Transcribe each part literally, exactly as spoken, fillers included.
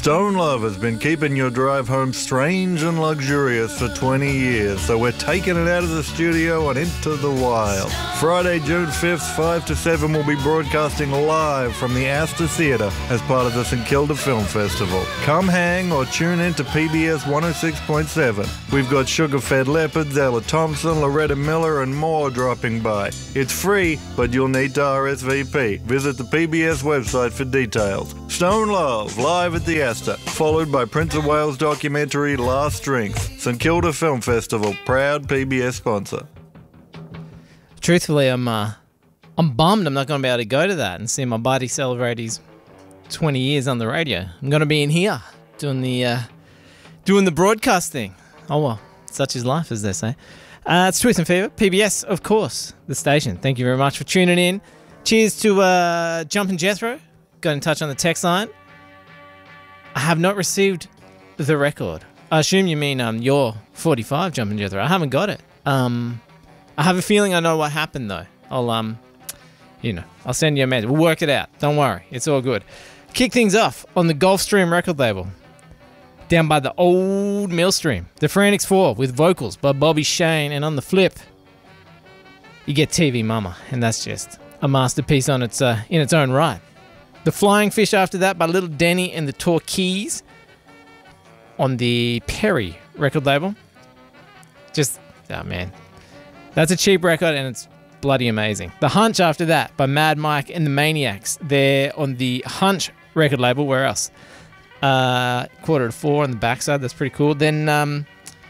Stone Love has been keeping your drive home strange and luxurious for twenty years, so we're taking it out of the studio and into the wild. Friday, June fifth, five to seven, we'll be broadcasting live from the Astor Theatre as part of the St Kilda Film Festival. Come hang or tune in to P B S one oh six point seven. We've got Sugar Fed Leopards, Ella Thompson, Loretta Miller and more dropping by. It's free, but you'll need to R S V P. Visit the P B S website for details. Stone Love, live at the Astor, followed by Prince of Wales documentary Last Drinks. St Kilda Film Festival, proud P B S sponsor. Truthfully, I'm uh, I'm bummed I'm not going to be able to go to that and see my buddy celebrate his twenty years on the radio. I'm going to be in here doing the uh, doing the broadcast thing. Oh well, such is life, as they say. Uh, it's Truth and Fever, P B S, of course, the station. Thank you very much for tuning in. Cheers to uh, Jumpin' Jethro. Got in touch on the text line. I have not received the record. I assume you mean um your forty-five Jumpin' Jethro. I haven't got it. Um, I have a feeling I know what happened though. I'll um, you know, I'll send you a message. We'll work it out. Don't worry, it's all good. Kick things off on the Gulfstream record label, down by the old Millstream. The Frantics Four with vocals by Bobby Shane, and on the flip, you get T V Mama, and that's just a masterpiece on its uh, in its own right. The Flying Fish after that by Little Denny and the Torquays on the Perry record label. Just, oh man, that's a cheap record and it's bloody amazing. The Hunch after that by Mad Mike and the Maniacs. They're on the Hunch record label. Where else? Uh, quarter to four on the backside. That's pretty cool. Then, um,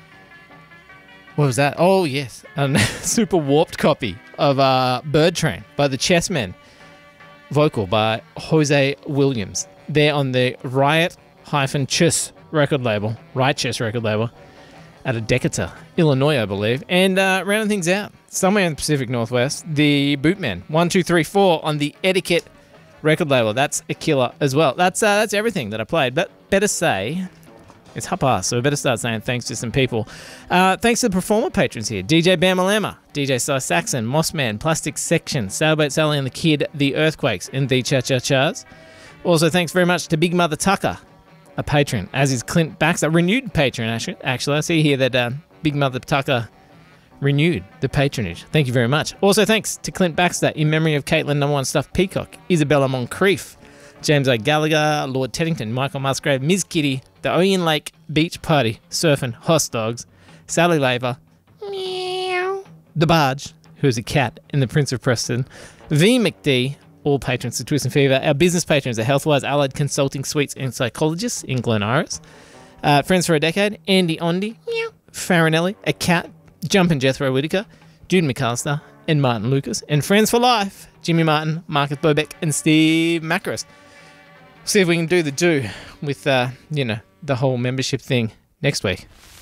what was that? Oh yes, a super warped copy of uh, Bird Train by the Chessmen. Vocal by Jose Williams. They're on the Riot-Chess record label, Righteous record label, out of Decatur, Illinois, I believe. And uh, rounding things out, somewhere in the Pacific Northwest, the Bootmen, one two three four on the Etiquette record label. That's a killer as well. That's uh, that's everything that I played. But better say, it's half past, so we better start saying thanks to some people. Uh, thanks to the performer patrons here. D J Bamalama, D J Cy Saxon, Mossman, Plastic Section, Sailboat Sally and the Kid, The Earthquakes, and The Cha-Cha-Chas. Also, thanks very much to Big Mother Tucker, a patron, as is Clint Baxter, renewed patron, actually. Actually, I see here that uh, Big Mother Tucker renewed the patronage. Thank you very much. Also, thanks to Clint Baxter, in memory of Caitlin Number One Stuff Peacock, Isabella Moncrief, James O. Gallagher, Lord Teddington, Michael Musgrave, Miz Kitty, the Oyen Lake Beach Party, Surfing, Hoss Dogs, Sally Laver, Meow, The Barge, who is a cat, and the Prince of Preston, V. McD, all patrons of Twist and Fever. Our business patrons are Healthwise Allied Consulting Suites and Psychologists in Glen Iris. Uh, Friends for a Decade, Andy Ondi, Meow, Farinelli, a cat, Jumpin' Jethro Whitaker, Jude McAllister, and Martin Lucas. And Friends for Life, Jimmy Martin, Marcus Bobeck, and Steve Macros. See if we can do the do with, uh, you know, the whole membership thing next week.